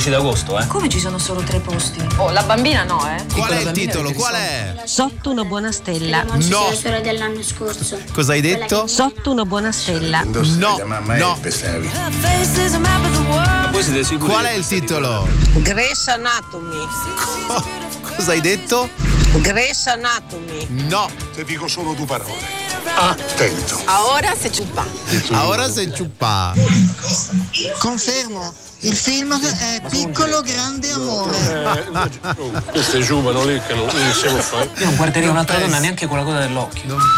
15 d'agosto, eh? Come ci sono solo 3 posti? Oh, la bambina no, eh? Qual è il titolo? Qual è? Sotto una buona stella. No. La storia dell'anno scorso. Cosa hai detto? Sotto una buona stella. No. No. Ma voi siete sicuri? Qual è il titolo? Grey's Anatomy. Cosa hai detto? Grey's Anatomy. No. Te dico solo 2 parole. Attento. Ahora se chupa. Ora sei ciuppa. Confermo, il film è Piccolo Grande Amore. Queste giovani lì che non siamo fare. Io non guarderei un'altra donna neanche con la coda dell'occhio.